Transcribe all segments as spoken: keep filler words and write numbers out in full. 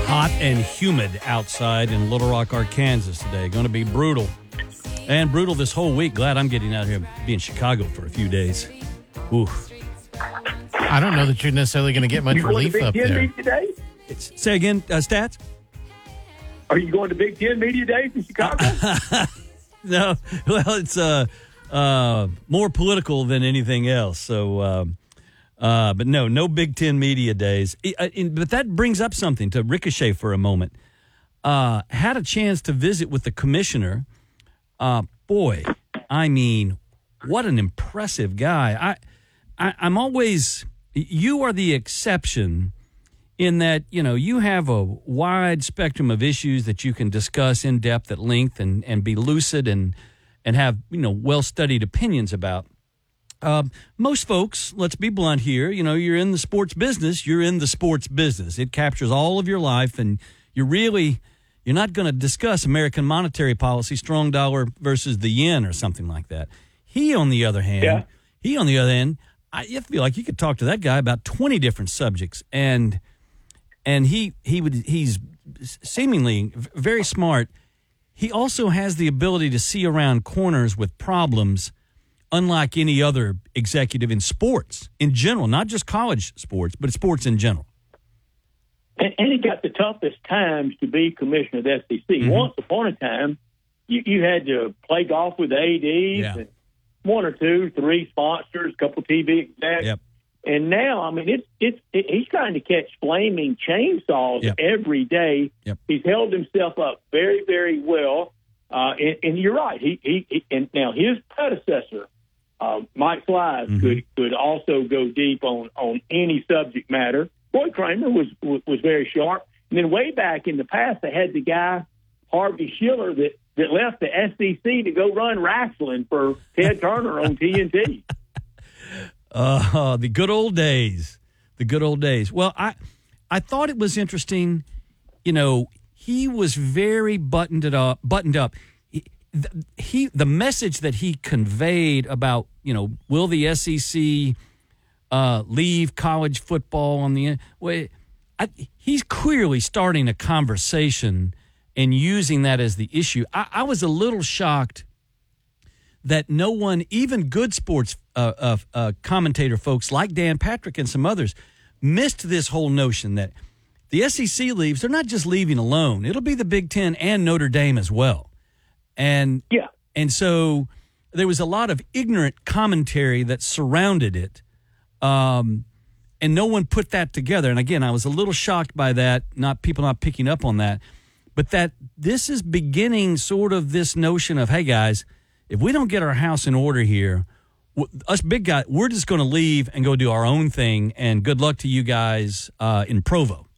Hot and humid outside in Little Rock, Arkansas today. Going to be brutal. And brutal this whole week. Glad I'm getting out here, be in Chicago for a few days. Oof. I don't know that you're necessarily going to get much you relief going to up Big Ten there. Media Day? It's, say again, uh, Stats? Are you going to Big Ten Media Days in Chicago? No. Well, it's uh, uh, more political than anything else. So, uh, uh, but no, no Big Ten Media Days. Uh, in, but that brings up something to ricochet for a moment. Uh, had a chance to visit with the commissioner. Uh, boy, I mean, what an impressive guy. I, I, I'm always, you are the exception in that, you know, you have a wide spectrum of issues that you can discuss in depth at length and, and be lucid and, and have, you know, well-studied opinions about. Um, most folks, let's be blunt here, you know, you're in the sports business, you're in the sports business. It captures all of your life, and you're really... You're not going to discuss American monetary policy, strong dollar versus the yen or something like that. He, on the other hand, yeah. he, on the other hand, I feel like you could talk to that guy about twenty different subjects, and and he he would he's seemingly very smart. He also has the ability to see around corners with problems, unlike any other executive in sports in general, not just college sports, but sports in general. And, and he got the toughest times to be commissioner of the S E C. Mm-hmm. Once upon a time, you, you had to play golf with the A Ds, yeah. and one or two, three sponsors, a couple T V execs. Yep. And now, I mean, it's it's it, he's trying to catch flaming chainsaws yep. every day. Yep. He's held himself up very, very well. Uh, and, and you're right. He, he, he and now his predecessor, uh, Mike Slice, mm-hmm. could could also go deep on on any subject matter. Boyd Kramer was was very sharp. And then way back in the past, they had the guy, Harvey Schiller, that, that left the S E C to go run wrestling for Ted Turner on T N T. Uh, the good old days. The good old days. Well, I I thought it was interesting. You know, he was very buttoned it up, buttoned up. He, he the message that he conveyed about, you know, will the S E C Uh, leave college football on the end. Well, I, he's clearly starting a conversation and using that as the issue. I, I was a little shocked that no one, even good sports uh, uh, uh, commentator folks like Dan Patrick and some others, missed this whole notion that the S E C leaves. They're not just leaving alone. It'll be the Big Ten and Notre Dame as well. And yeah, and so there was a lot of ignorant commentary that surrounded it. Um, and no one put that together. And again, I was a little shocked by that, not people not picking up on that, but that this is beginning sort of this notion of, hey guys, if we don't get our house in order here, us big guys, we're just going to leave and go do our own thing. And good luck to you guys uh, in Provo.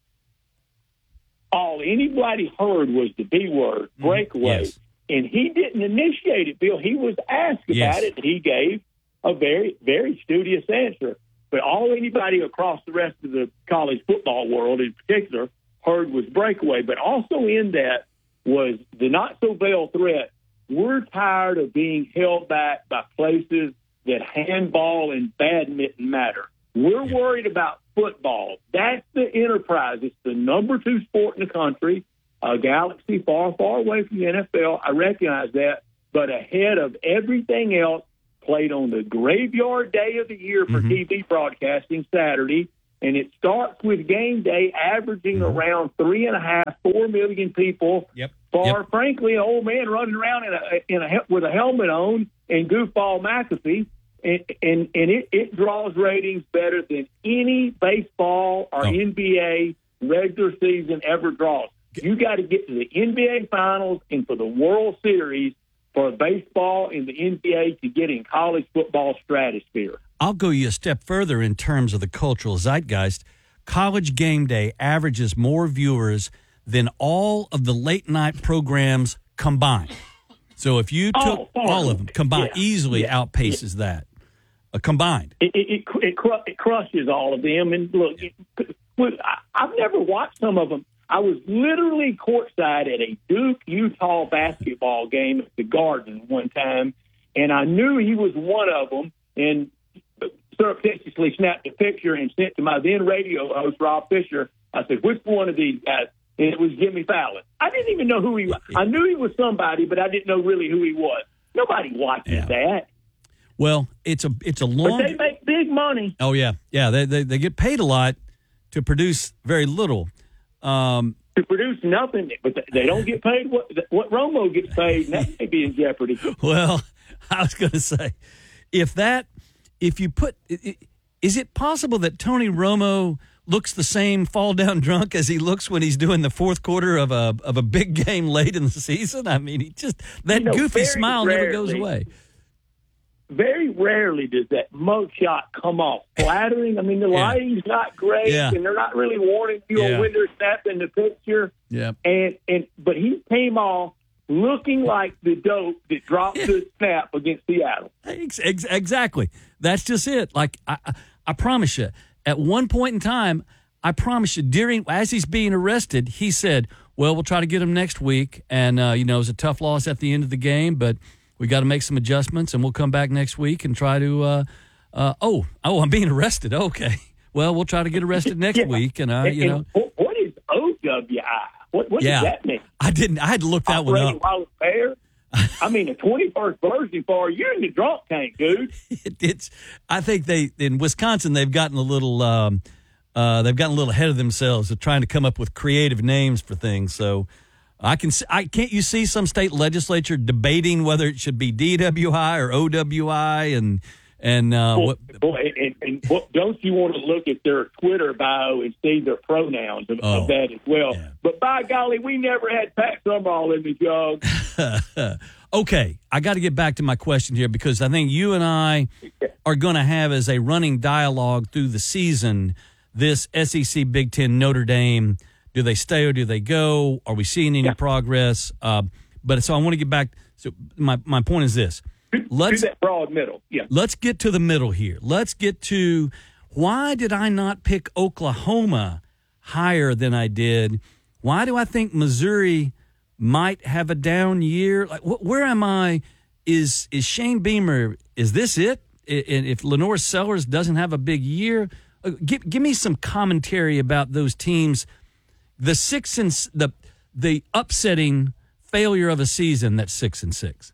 All anybody heard was the B word, breakaway. Yes. And he didn't initiate it, Bill. He was asked about Yes. it, and he gave a very, very studious answer. But all anybody across the rest of the college football world in particular heard was breakaway. But also in that was the not-so-veiled threat. We're tired of being held back by places that handball and badminton matter. We're Yeah. worried about football. That's the enterprise. It's the number two sport in the country, a galaxy far, far away from the N F L. I recognize that. But ahead of everything else, played on the graveyard day of the year for mm-hmm. T V broadcasting Saturday, and it starts with game day, averaging mm-hmm. around three and a half, four million people. Yep. For yep. frankly, an old man running around in a in a with a helmet on and goofball McAfee, and and, and it, it draws ratings better than any baseball or oh. N B A regular season ever draws. You got to get to the N B A Finals and for the World Series for baseball and the N B A to get in college football stratosphere. I'll go you a step further in terms of the cultural zeitgeist. College Game Day averages more viewers than all of the late-night programs combined. So if you took oh, all of them combined, yeah. easily yeah. outpaces yeah. that. Uh, combined. It, it, it, it, cru- it crushes all of them. And look, yeah. it, I, I've never watched some of them. I was literally courtside at a Duke-Utah basketball game at the Garden one time, and I knew he was one of them, and surreptitiously snapped a picture and sent to my then radio host, Rob Fisher. I said, which one of these guys? and it was Jimmy Fallon. I didn't even know who he was. I knew he was somebody, but I didn't know really who he was. Nobody watches yeah. that. Well, it's a it's a long. But they make big money. Oh yeah, yeah. They they, they get paid a lot to produce very little. Um, to produce nothing, but they don't get paid what what Romo gets paid, and that may be in jeopardy. Well, I was going to say, if that, if you put, is it possible that Tony Romo looks the same fall down drunk as he looks when he's doing the fourth quarter of a of a big game late in the season? I mean, he just that you know, goofy smile rarely, never goes away. Very rarely does that mug shot come off flattering. I mean, the yeah. lighting's not great, yeah. and they're not really warning you yeah. on when they're snapping the picture. Yeah. And and but he came off looking like the dope that dropped the snap against Seattle. Ex- ex- exactly. That's just it. Like I, I, I promise you, at one point in time, I promise you, during as he's being arrested, he said, "Well, we'll try to get him next week." And uh, you know, it was a tough loss at the end of the game, but we got to make some adjustments, and we'll come back next week and try to. Uh, uh, oh, oh, I'm being arrested. Okay. Well, we'll try to get arrested next yeah. week, and uh, you and, know, and what is O W I? What, what yeah. does that mean? I didn't. I had to look that one Operating up. while impaired? I mean, a twenty-first version for you're in the drunk tank, dude. it, it's. I think they in Wisconsin they've gotten a little. Um, uh, they've gotten a little ahead of themselves of trying to come up with creative names for things. So I can. I can't. You see some state legislature debating whether it should be D W I or O W I and and uh, boy, what. Boy, and, and what, don't you want to look at their Twitter bio and see their pronouns of, Oh, of that as well? yeah. But by golly, we never had Pat Summerall in the jug. Okay, I got to get back to my question here because I think you and I are going to have as a running dialogue through the season this S E C Big Ten Notre Dame. Do they stay or do they go? Are we seeing any Yeah. progress? Uh, but so I want to get back. So my my point is this: let's Do that broad middle. Yeah. let's get to the middle here. Let's get to why did I not pick Oklahoma higher than I did? Why do I think Missouri might have a down year? Like, wh- where am I? Is is Shane Beamer? Is this it? I- and if Lenore Sellers doesn't have a big year, uh, give give me some commentary about those teams. The six and s- the the upsetting failure of a season that's six and six.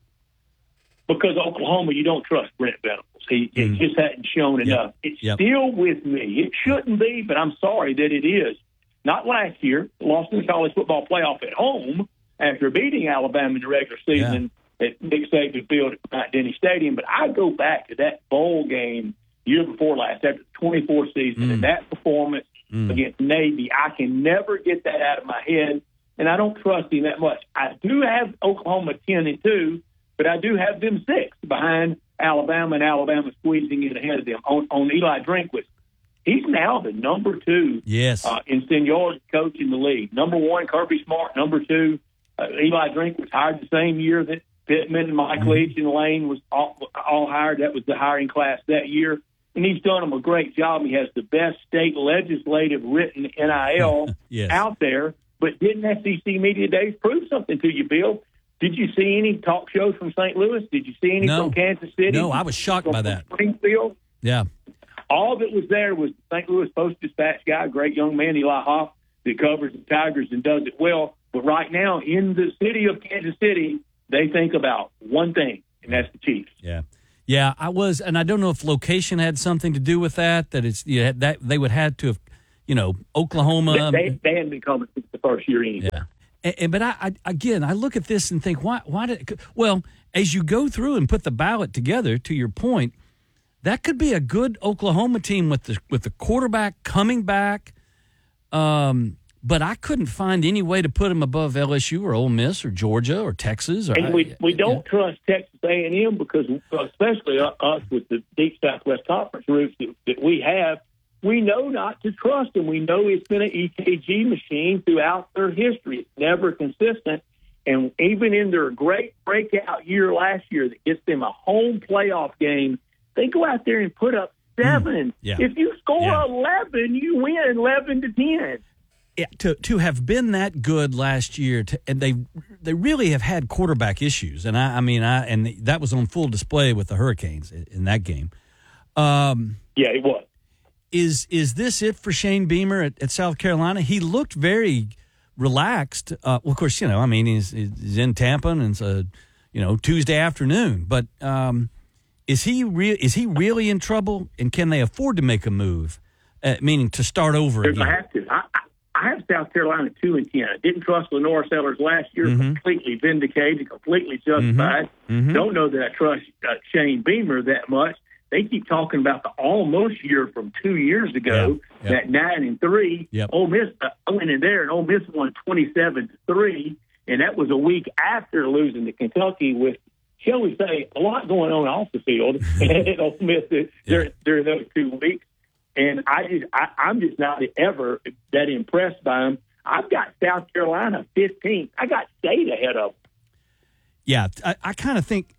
Because Oklahoma, you don't trust Brent Venables. He Mm. it just hadn't shown enough. It's Yep. still with me. It shouldn't be, but I'm sorry that it is. Not last year. Lost in the college football playoff at home after beating Alabama in the regular season at Nick Saban Field at Mount Denny Stadium. But I go back to that bowl game year before last, after the twenty-four season, Mm. and that performance Mm. against Navy. I can never get that out of my head, and I don't trust him that much. I do have Oklahoma ten and two, but I do have them six behind Alabama, and Alabama squeezing in ahead of them on, on Eli Drinkwitz. He's now the number two Yes. uh, in seniority coach in the league. Number one, Kirby Smart. Number two, uh, Eli Drinkwitz hired the same year that Pittman and Mike Mm-hmm. Leach and Lane was all, all hired. That was the hiring class that year. And he's done them a great job. He has the best state legislative written N I L Yes. out there. But didn't S E C Media Days prove something to you, Bill? Did you see any talk shows from Saint Louis? Did you see any No. from Kansas City? No, I was shocked From by that. Springfield? Yeah. All that was there was the Saint Louis Post-Dispatch guy, great young man, Eli Hoff, that covers the Tigers and does it well. But right now, in the city of Kansas City, they think about one thing, and that's the Chiefs. Yeah. Yeah, I was, and I don't know if location had something to do with that. That it's yeah, that they would have to have, you know, Oklahoma. They, they, they hadn't been coming since the first year anyway. Yeah, and, and, but I, I again, I look at this and think, why? Why did? Well, as you go through and put the ballot together, to your point, that could be a good Oklahoma team with the with the quarterback coming back. Um, but I couldn't find any way to put them above L S U or Ole Miss or Georgia or Texas. Or And we we don't yeah. trust Texas A and M because, especially us with the Deep Southwest Conference roots that, that we have, we know not to trust them. We know it's been an E K G machine throughout their history. It's never consistent. And even in their great breakout year last year that gets them a home playoff game, they go out there and put up seven. Mm, yeah. If you score Yeah. eleven, you win eleven to ten. Yeah, to to have been that good last year, to, and they they really have had quarterback issues, and I, I mean, I and that was on full display with the Hurricanes in, in that game. Um, Yeah, it was. is is this it for Shane Beamer at, at South Carolina? He looked very relaxed. Uh, well, of course, you know, I mean, he's, he's in Tampa and it's a, you know, Tuesday afternoon. But um, is he real? Is he really in trouble? And can they afford to make a move? Uh, meaning to start over If again? I have to. I, I, I have South Carolina two and ten. I didn't trust Lenore Sellers last year. Mm-hmm. Completely vindicated, completely justified. Mm-hmm. Don't know that I trust uh, Shane Beamer that much. They keep talking about the almost year from two years ago, Yeah. Yep. that nine and three. Yep. Ole Miss uh, went in there, and Ole Miss won twenty-seven to three, and that was a week after losing to Kentucky with, shall we say, a lot going on off the field at Ole Miss during, during those two weeks. And I just, I, I'm just not ever that impressed by them. I've got South Carolina fifteenth. I got State ahead of them. Yeah, I, I kind of think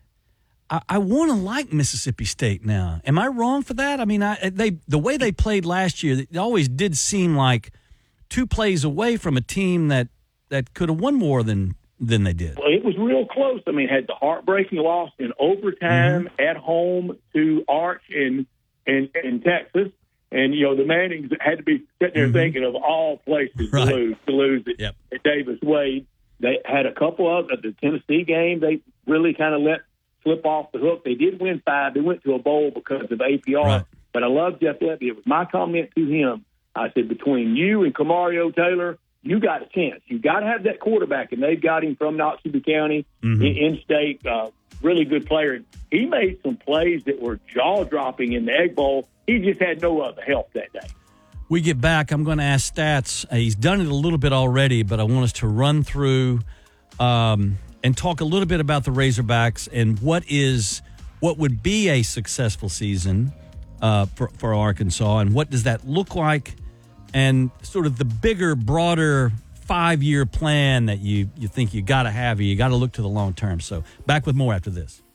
I, I want to like Mississippi State now. Am I wrong for that? I mean, I, they the way they played last year, it always did seem like two plays away from a team that, that could have won more than than they did. Well, it was real close. I mean, had the heartbreaking loss in overtime Mm-hmm. at home to Arch in, in, in Texas. And, you know, the Mannings had to be sitting there Mm-hmm. thinking of all places Right. to lose, to lose at, Yep. at Davis Wade. They had a couple of, at the Tennessee game, they really kind of let slip off the hook. They did win five. They went to a bowl because of A P R. Right. But I love Jeff Lebby. It was my comment to him. I said, between you and Camario Taylor, you got a chance. You got to have that quarterback, and they've got him from Noxubee County, Mm-hmm. in, in state. Uh, really good player. He made some plays that were jaw dropping in the Egg Bowl. He just had no other help that day. We get back, I'm going to ask Stats. Uh, he's done it a little bit already, but I want us to run through um, and talk a little bit about the Razorbacks and what is what would be a successful season uh, for, for Arkansas, and what does that look like, and sort of the bigger, broader five-year plan that you, you think you got to have, or you got to look to the long term. So back with more after this.